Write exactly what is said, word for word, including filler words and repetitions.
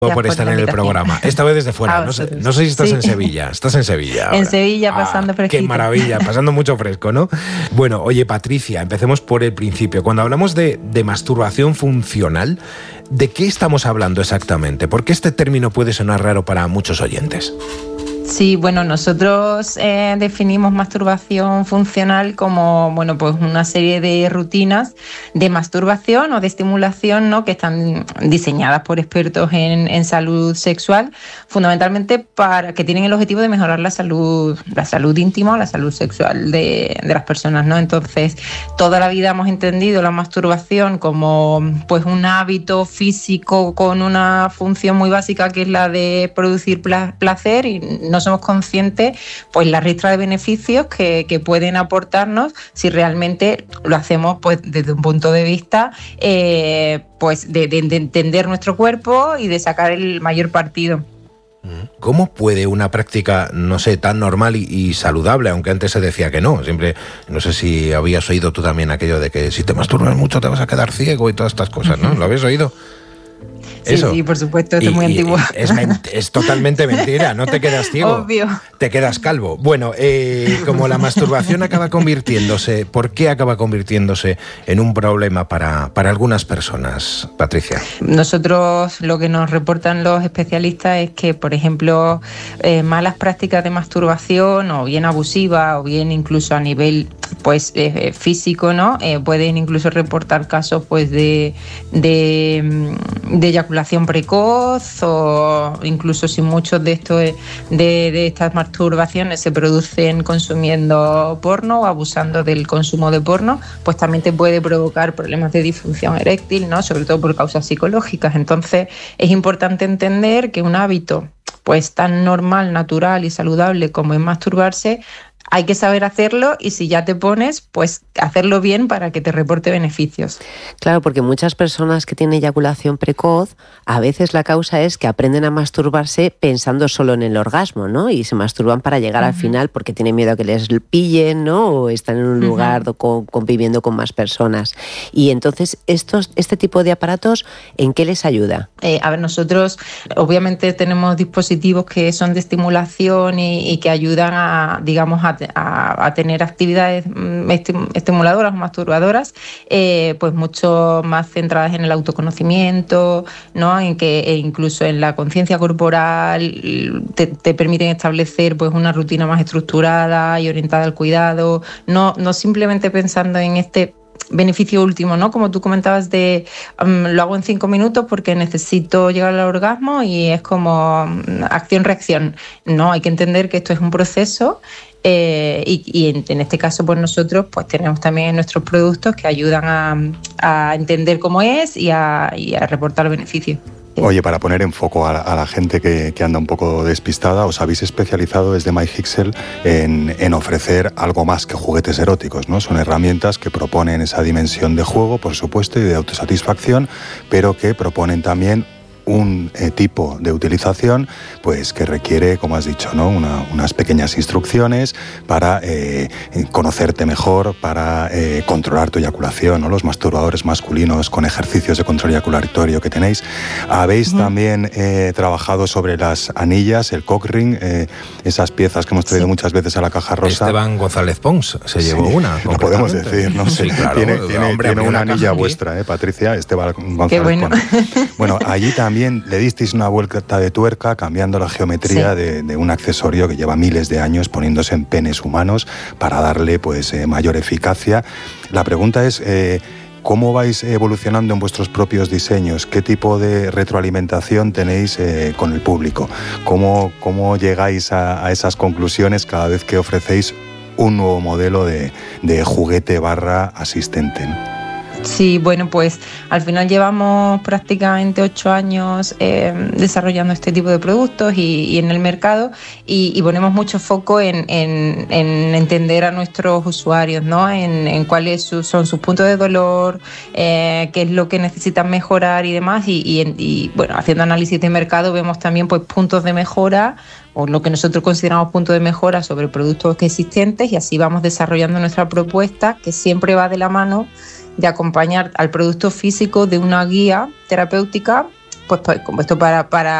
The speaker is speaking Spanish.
por estar en el programa. Esta vez desde fuera. No sé, no sé si estás sí. en Sevilla. Estás en Sevilla ahora. En Sevilla, pasando ah, fresquito. Qué maravilla, pasando mucho fresco, ¿no? Bueno, oye, Patricia, empecemos por el principio. Cuando hablamos de, de masturbación funcional, ¿de qué estamos hablando exactamente? Porque este término puede sonar raro para muchos oyentes. Sí, bueno, nosotros eh, definimos masturbación funcional como, bueno, pues una serie de rutinas de masturbación o de estimulación, ¿no?, que están diseñadas por expertos en, en salud sexual, fundamentalmente para que tienen el objetivo de mejorar la salud, la salud íntima o la salud sexual de, de las personas, ¿no? Entonces, toda la vida hemos entendido la masturbación como, pues, un hábito físico con una función muy básica que es la de producir placer, y no somos conscientes, pues, la ristra de beneficios que, que pueden aportarnos si realmente lo hacemos, pues, desde un punto de vista eh, pues de, de, de entender nuestro cuerpo y de sacar el mayor partido. ¿Cómo puede una práctica, no sé, tan normal y, y saludable, aunque antes se decía que no? Siempre, no sé si habías oído tú también aquello de que si te masturbas mucho te vas a quedar ciego y todas estas cosas, ¿no? ¿Lo habéis oído? Sí, Eso. sí, por supuesto, esto y, es muy antiguo. Es, es totalmente mentira, no te quedas ciego. Obvio. Te quedas calvo. Bueno, eh, como la masturbación acaba convirtiéndose, ¿por qué acaba convirtiéndose en un problema para, para algunas personas, Patricia? Nosotros, lo que nos reportan los especialistas es que, por ejemplo, eh, malas prácticas de masturbación, o bien abusiva, o bien incluso a nivel, pues, eh, físico, ¿no? Eh, pueden incluso reportar casos, pues, de, de, de eyaculación precoz, o incluso si muchos de estos de, de estas masturbaciones se producen consumiendo porno o abusando del consumo de porno, pues también te puede provocar problemas de disfunción eréctil, ¿no?, sobre todo por causas psicológicas. Entonces, es importante entender que un hábito, pues, tan normal, natural y saludable como es masturbarse, hay que saber hacerlo, y si ya te pones, pues hacerlo bien para que te reporte beneficios. Claro, porque muchas personas que tienen eyaculación precoz, a veces la causa es que aprenden a masturbarse pensando solo en el orgasmo, ¿no? Y se masturban para llegar uh-huh. al final porque tienen miedo a que les pillen, ¿no? O están en un lugar uh-huh. con, conviviendo con más personas. Y entonces, estos, este tipo de aparatos, ¿en qué les ayuda? Eh, a ver, nosotros obviamente tenemos dispositivos que son de estimulación y, y que ayudan a, digamos, a A, a tener actividades estimuladoras o masturbadoras, eh, pues mucho más centradas en el autoconocimiento, ¿no?, en que e incluso en la conciencia corporal, te, te permiten establecer, pues, una rutina más estructurada y orientada al cuidado, no, no simplemente pensando en este beneficio último, ¿no?, como tú comentabas de um, lo hago en cinco minutos porque necesito llegar al orgasmo y es como um, acción-reacción. No, hay que entender que esto es un proceso. Eh, y y en, en este caso, pues nosotros, pues, tenemos también nuestros productos que ayudan a, a entender cómo es y a, y a reportar beneficios. Oye, para poner en foco a la, a la gente que, que anda un poco despistada, os habéis especializado desde MyHixel en, en ofrecer algo más que juguetes eróticos, ¿no? Son herramientas que proponen esa dimensión de juego, por supuesto, y de autosatisfacción, pero que proponen también un eh, tipo de utilización, pues, que requiere, como has dicho, ¿no?, Una, unas pequeñas instrucciones para eh, conocerte mejor, para eh, controlar tu eyaculación, ¿no? Los masturbadores masculinos con ejercicios de control eyaculatorio que tenéis. Habéis uh-huh. también eh, trabajado sobre las anillas, el cock ring, eh, esas piezas que hemos traído sí. muchas veces a la caja rosa. Esteban González Pons se llevó sí, una. Lo podemos decir, ¿no? Sí, claro. Tiene, tiene, hombre, tiene una, una anilla aquí. vuestra, ¿eh, Patricia? Esteban González Qué bueno. Pons. Bueno, allí también También le disteis una vuelta de tuerca cambiando la geometría sí. de, de un accesorio que lleva miles de años poniéndose en penes humanos para darle, pues, eh, mayor eficacia. La pregunta es, eh, ¿cómo vais evolucionando en vuestros propios diseños? ¿Qué tipo de retroalimentación tenéis eh, con el público? ¿Cómo, cómo llegáis a, a esas conclusiones cada vez que ofrecéis un nuevo modelo de, de juguete barra asistente, ¿no? Sí, bueno, pues al final llevamos prácticamente ocho años eh, desarrollando este tipo de productos y, y en el mercado y, y ponemos mucho foco en, en, en entender a nuestros usuarios, ¿no? En, en cuáles su, son sus puntos de dolor, eh, qué es lo que necesitan mejorar y demás y, y, y bueno, haciendo análisis de mercado vemos también, pues, puntos de mejora o lo que nosotros consideramos puntos de mejora sobre productos existentes y así vamos desarrollando nuestra propuesta, que siempre va de la mano de acompañar al producto físico de una guía terapéutica pues, pues como esto para, para